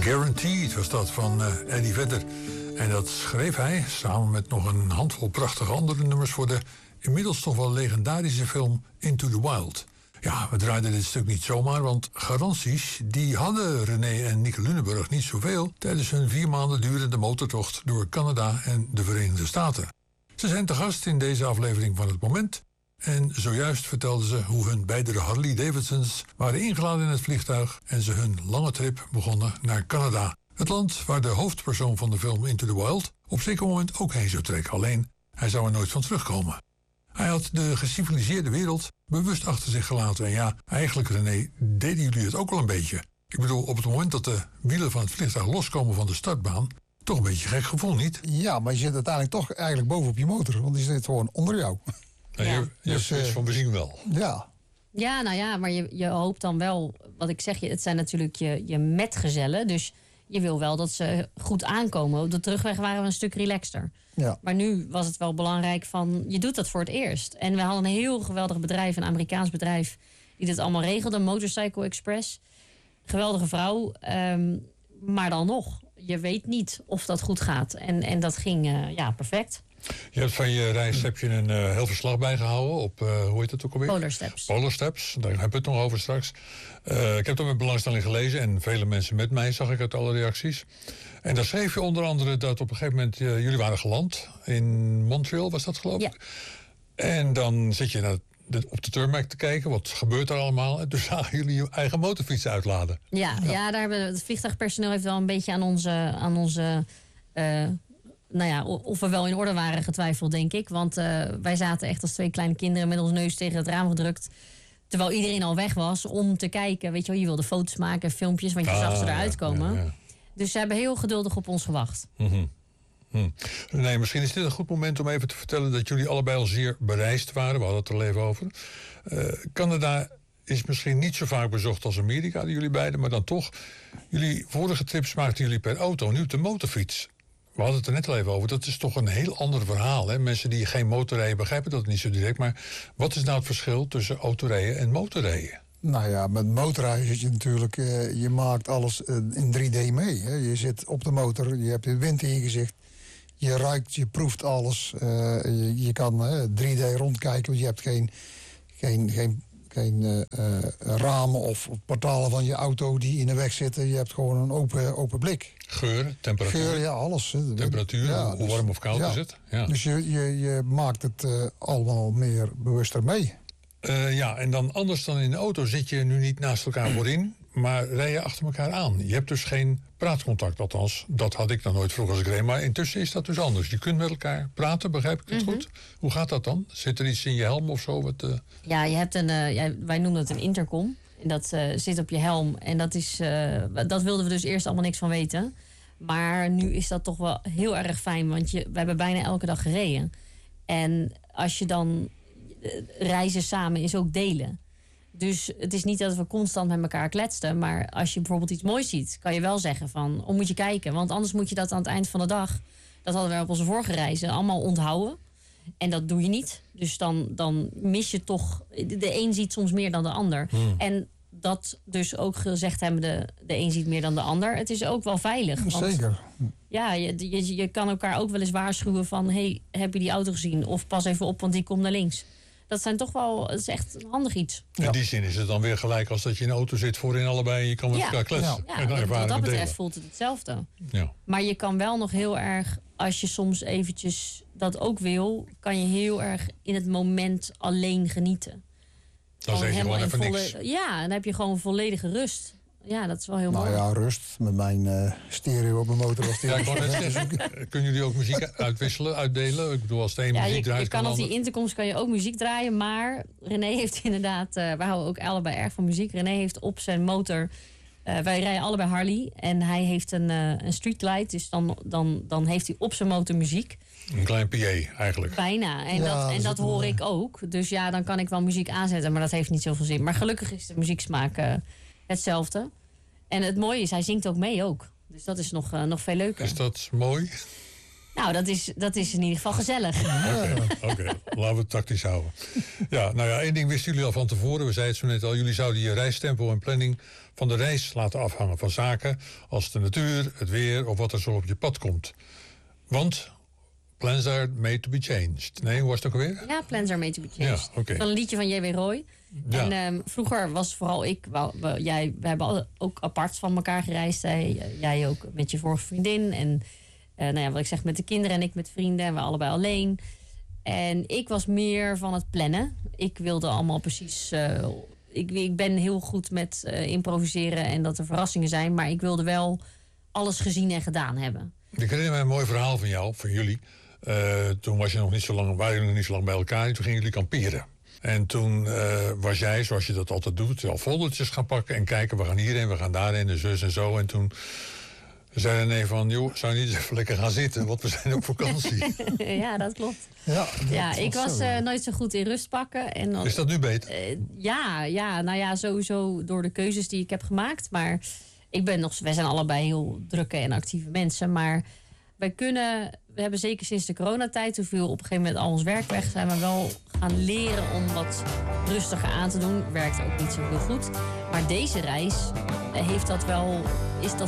Guaranteed was dat van Eddie Vedder. En dat schreef hij samen met nog een handvol prachtige andere nummers voor de inmiddels toch wel legendarische film Into the Wild. Ja, we draaiden dit stuk niet zomaar, want garanties die hadden René en Nieke Lunenburg niet zoveel tijdens hun 4 maanden durende motortocht door Canada en de Verenigde Staten. Ze zijn te gast in deze aflevering van Het Moment. En zojuist vertelden ze hoe hun beide Harley-Davidsons waren ingeladen in het vliegtuig en ze hun lange trip begonnen naar Canada. Het land waar de hoofdpersoon van de film Into the Wild op zeker moment ook heen zou trekken. Alleen, hij zou er nooit van terugkomen. Hij had de geciviliseerde wereld bewust achter zich gelaten. En ja, eigenlijk René, deden jullie het ook wel een beetje. Ik bedoel, op het moment dat de wielen van het vliegtuig loskomen van de startbaan, toch een beetje gek gevoel, niet? Ja, maar je zit uiteindelijk toch eigenlijk boven op je motor. Want die zit gewoon onder jou. Ja. Je dus, van bezien wel. Ja. Ja, nou ja, maar je hoopt dan wel, wat ik zeg, het zijn natuurlijk je metgezellen. Dus je wil wel dat ze goed aankomen. Op de terugweg waren we een stuk relaxter. Ja. Maar nu was het wel belangrijk van, je doet dat voor het eerst. En we hadden een heel geweldig bedrijf, een Amerikaans bedrijf, die dit allemaal regelde, Motorcycle Express. Geweldige vrouw, maar dan nog, je weet niet of dat goed gaat. En dat ging perfect. Je hebt van je reis een heel verslag bijgehouden op, hoe heet het ook alweer? Polar Steps. Polar Steps, daar hebben we het nog over straks. Ik heb dat met belangstelling gelezen en vele mensen met mij zag ik uit alle reacties. En daar schreef je onder andere dat op een gegeven moment jullie waren geland in Montreal, was dat geloof ik? Ja. En dan zit je op de tarmac te kijken, wat gebeurt er allemaal? En toen zagen jullie je eigen motorfiets uitladen. Ja, daar hebben het vliegtuigpersoneel heeft wel een beetje aan onze of we wel in orde waren getwijfeld, denk ik. Want wij zaten echt als 2 kleine kinderen met ons neus tegen het raam gedrukt. Terwijl iedereen al weg was om te kijken. Weet je wel, je wilde foto's maken, filmpjes, want je zag ze eruit komen. Ja. Dus ze hebben heel geduldig op ons gewacht. Mm-hmm. Nee, misschien is dit een goed moment om even te vertellen dat jullie allebei al zeer bereisd waren. We hadden het er al even over. Canada is misschien niet zo vaak bezocht als Amerika, jullie beiden. Maar dan toch, jullie vorige trips maakten jullie per auto, nu op de motorfiets. We hadden het er net al even over. Dat is toch een heel ander verhaal. Hè? Mensen die geen motorrijden begrijpen dat niet zo direct. Maar wat is nou het verschil tussen autorijden en motorrijden? Nou ja, met motorrijden zit je natuurlijk, je maakt alles in 3D mee. Hè? Je zit op de motor, je hebt de wind in je gezicht. Je ruikt, je proeft alles. Je kan 3D rondkijken, want je hebt geen ramen of portalen van je auto die in de weg zitten. Je hebt gewoon een open blik. Geur, temperatuur. Geur, ja, alles. Temperatuur, ja, hoe warm of koud is het? Ja. Dus je maakt het allemaal meer bewuster mee. En dan anders dan in de auto zit je nu niet naast elkaar voorin, maar rij je achter elkaar aan. Je hebt dus geen praatcontact, althans. Dat had ik dan nooit vroeger als ik reed. Maar intussen is dat dus anders. Je kunt met elkaar praten, begrijp ik het goed? Hoe gaat dat dan? Zit er iets in je helm of zo? Ja, je hebt wij noemen het een intercom. En dat zit op je helm. En dat wilden we dus eerst allemaal niks van weten. Maar nu is dat toch wel heel erg fijn. Want we hebben bijna elke dag gereden. En als je dan reizen samen is ook delen. Dus het is niet dat we constant met elkaar kletsten. Maar als je bijvoorbeeld iets moois ziet, kan je wel zeggen van, moet je kijken. Want anders moet je dat aan het eind van de dag, dat hadden we op onze vorige reizen, allemaal onthouden. En dat doe je niet. Dus dan mis je toch, de een ziet soms meer dan de ander. En dat dus ook gezegd hebben, de een ziet meer dan de ander. Het is ook wel veilig. Want, zeker. Ja, je kan elkaar ook wel eens waarschuwen van, hey, heb je die auto gezien? Of pas even op, want die komt naar links. Dat zijn toch wel, het is echt een handig iets. In die zin is het dan weer gelijk als dat je in de auto zit voorin allebei en je kan met elkaar kletsen. Ja, wat dat betreft voelt het hetzelfde. Ja. Maar je kan wel nog heel erg, als je soms eventjes dat ook wil, kan je heel erg in het moment alleen genieten. Dan zeg je gewoon even niks. Ja, dan heb je gewoon volledige rust. Ja, dat is wel heel mooi. Nou ja, rust. Met mijn stereo op mijn motor was ja, ik wou net zeggen, kunnen jullie ook muziek uitwisselen, uitdelen? Ik bedoel, als de een muziek draait, je kan op die intercoms kan je ook muziek draaien. Maar René heeft inderdaad, we houden ook allebei erg van muziek. René heeft op zijn motor, wij rijden allebei Harley. En hij heeft een streetlight. Dus dan heeft hij op zijn motor muziek. Een klein PA eigenlijk. Bijna. En dat hoor ik ook. Dus ja, dan kan ik wel muziek aanzetten. Maar dat heeft niet zoveel zin. Maar gelukkig is de muzieksmaak hetzelfde. En het mooie is, hij zingt ook mee ook. Dus dat is nog veel leuker. Is dat mooi? Nou, dat is in ieder geval gezellig. Oké, laten we het tactisch houden. Ja, nou ja, één ding wisten jullie al van tevoren. We zeiden het zo net al. Jullie zouden je reistempo en planning van de reis laten afhangen van zaken als de natuur, het weer of wat er zo op je pad komt. Want plans are made to be changed. Nee, hoe was het ook alweer? Ja, plans are made to be changed. Ja, oké. Van een liedje van J.W. Roy. Ja. En vroeger was vooral ik... we hebben ook apart van elkaar gereisd. Jij ook met je vorige vriendin. En nou ja, wat ik zeg, met de kinderen en ik met vrienden. En we allebei alleen. En ik was meer van het plannen. Ik wilde allemaal precies... Ik ben heel goed met improviseren en dat er verrassingen zijn. Maar ik wilde wel alles gezien en gedaan hebben. Ik herinner me een mooi verhaal van jou, van jullie. Toen waren jullie nog niet zo lang bij elkaar. En toen gingen jullie kamperen. En toen was jij, zoals je dat altijd doet, al foldertjes gaan pakken en kijken. We gaan hierheen, we gaan daarheen, de zus en zo. En toen zei René van, joh, zou je niet eens even lekker gaan zitten? Want we zijn op vakantie. Ja, dat klopt. Ja, Ik was nooit zo goed in rust pakken. En Is dat nu beter? Nou ja, sowieso door de keuzes die ik heb gemaakt. Maar wij zijn allebei heel drukke en actieve mensen. Maar we hebben zeker sinds de coronatijd, toen viel op een gegeven moment al ons werk weg, zijn we wel gaan leren om wat rustiger aan te doen. Werkt ook niet zo heel goed. Maar deze reis is dat